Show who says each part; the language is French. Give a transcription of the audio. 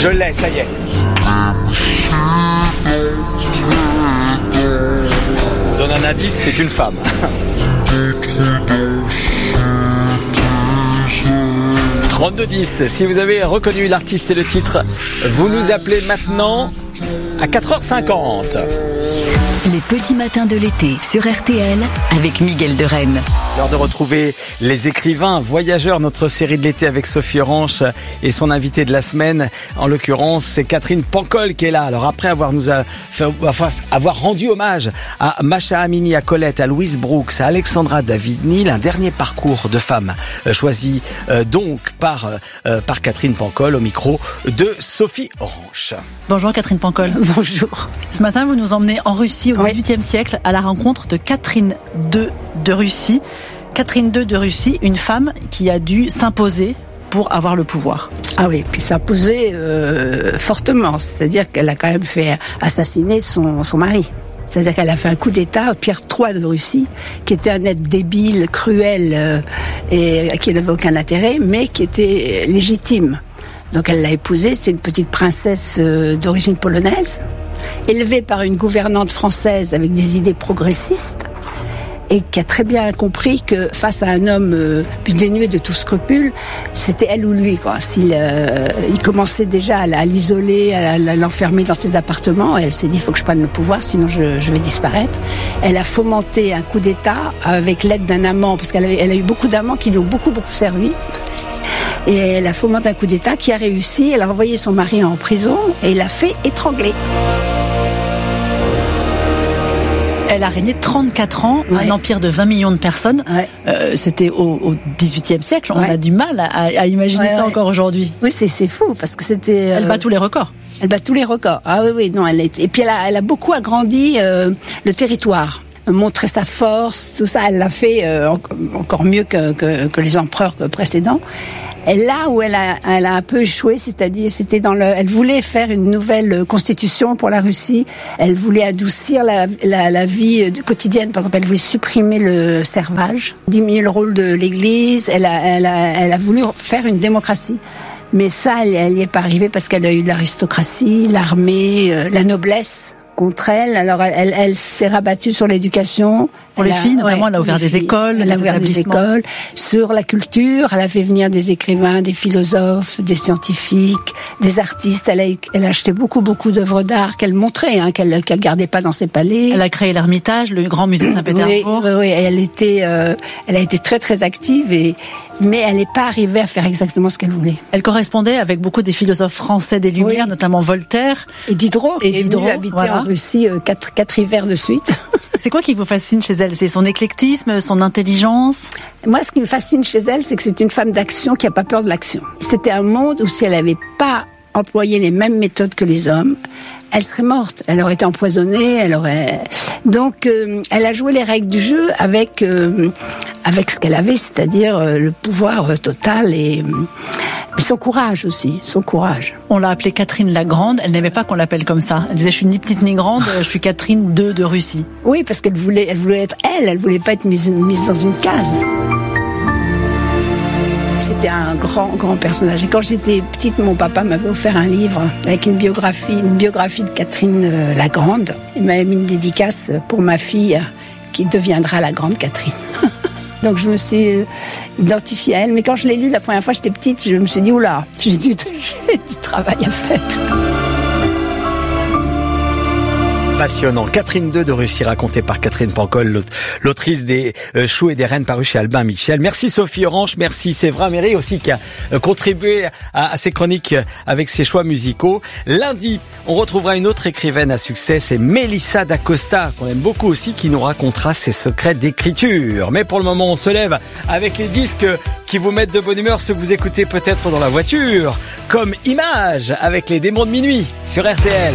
Speaker 1: Je l'ai, ça y est. On donne un indice, c'est une femme. 32-10, si vous avez reconnu l'artiste et le titre, vous nous appelez maintenant à 4h50.
Speaker 2: Les petits matins de l'été sur RTL avec Miguel de Rennes.
Speaker 1: L'heure de retrouver les écrivains voyageurs, notre série de l'été avec Sophie Orange et son invité de la semaine. En l'occurrence, c'est Catherine Pancol qui est là. Alors après avoir rendu hommage à Masha Amini, à Colette, à Louise Brooks, à Alexandra David-Néel, un dernier parcours de femme choisi donc par Catherine Pancol au micro de Sophie Orange.
Speaker 3: Bonjour Catherine Pancol.
Speaker 4: Bonjour.
Speaker 3: Ce matin, vous nous emmenez en Russie au XVIIIe siècle à la rencontre de Catherine II de Russie. Catherine II de Russie, une femme qui a dû s'imposer pour avoir le pouvoir.
Speaker 4: Ah oui, puis s'imposer fortement, c'est-à-dire qu'elle a quand même fait assassiner son mari. C'est-à-dire qu'elle a fait un coup d'État, Pierre III de Russie, qui était un être débile, cruel et qui n'avait aucun intérêt, mais qui était légitime. Donc elle l'a épousé, c'était une petite princesse d'origine polonaise, élevée par une gouvernante française avec des idées progressistes, et qui a très bien compris que face à un homme dénué de tout scrupule, c'était elle ou lui, quoi. Il commençait déjà à l'isoler, à l'enfermer dans ses appartements, et elle s'est dit, il faut que je prenne le pouvoir, sinon je vais disparaître. Elle a fomenté un coup d'État avec l'aide d'un amant, parce qu'elle a eu beaucoup d'amants qui lui ont beaucoup servi. Et elle a fomenté un coup d'État qui a réussi. Elle a envoyé son mari en prison et l'a fait étrangler.
Speaker 3: Elle a régné 34 ans, un empire de 20 millions de personnes. Ouais. C'était au XVIIIe siècle. On a du mal à imaginer ça encore aujourd'hui.
Speaker 4: Oui, c'est fou parce que c'était.
Speaker 3: Elle bat tous les records.
Speaker 4: Elle bat tous les records. Ah oui, non, et puis elle a beaucoup agrandi le territoire. Montrer sa force, tout ça, elle l'a fait encore mieux que les empereurs précédents. Et là où elle a un peu échoué, c'est-à-dire elle voulait faire une nouvelle constitution pour la Russie. Elle voulait adoucir la vie quotidienne. Par exemple, elle voulait supprimer le servage, diminuer le rôle de l'Église. Elle a voulu faire une démocratie. Mais ça, elle n'y est pas arrivée parce qu'elle a eu l'aristocratie, l'armée, la noblesse contre elle. Alors elle s'est rabattue sur l'éducation.
Speaker 3: Pour les filles, notamment, elle a ouvert des écoles,
Speaker 4: elle a ouvert des écoles. Sur la culture, elle a fait venir des écrivains, des philosophes, des scientifiques, des artistes. Elle a acheté beaucoup d'œuvres d'art qu'elle montrait, qu'elle gardait pas dans ses palais.
Speaker 3: Elle a créé l'Ermitage, le grand musée de Saint-Pétersbourg.
Speaker 4: Oui, elle a été très très active mais elle n'est pas arrivée à faire exactement ce qu'elle voulait.
Speaker 3: Elle correspondait avec beaucoup des philosophes français des Lumières, notamment Voltaire.
Speaker 4: Et Diderot, qui est venu habiter en Russie 4 hivers de suite.
Speaker 3: C'est quoi qui vous fascine chez elle? C'est son éclectisme, son intelligence?
Speaker 4: Moi, ce qui me fascine chez elle, c'est que c'est une femme d'action qui n'a pas peur de l'action. C'était un monde où si elle n'avait pas employé les mêmes méthodes que les hommes, elle serait morte. Elle aurait été empoisonnée, Donc, elle a joué les règles du jeu avec ce qu'elle avait, c'est-à-dire le pouvoir total et son courage aussi, son courage.
Speaker 3: On l'a appelée Catherine la Grande, elle n'aimait pas qu'on l'appelle comme ça. Elle disait, je suis ni petite ni grande, je suis Catherine II de Russie.
Speaker 4: Oui, parce qu'elle voulait être elle voulait pas être mise dans une case. C'était un grand personnage. Et quand j'étais petite, mon papa m'avait offert un livre avec une biographie de Catherine la Grande. Il m'avait mis une dédicace pour ma fille qui deviendra la Grande Catherine. Donc je me suis identifiée à elle. Mais quand je l'ai lu la première fois, j'étais petite, je me suis dit, oula, j'ai du travail à faire.
Speaker 1: Passionnant. Catherine II de Russie, racontée par Catherine Pancol, l'autrice des Choux et des Reines paru chez Albin Michel. Merci Sophie Orange, merci Séverin Méry aussi qui a contribué à ces chroniques avec ses choix musicaux. Lundi, on retrouvera une autre écrivaine à succès, c'est Mélissa d'Acosta, qu'on aime beaucoup aussi, qui nous racontera ses secrets d'écriture. Mais pour le moment, on se lève avec les disques qui vous mettent de bonne humeur, ceux que vous écoutez peut-être dans la voiture, comme Image avec les Démons de minuit sur RTL.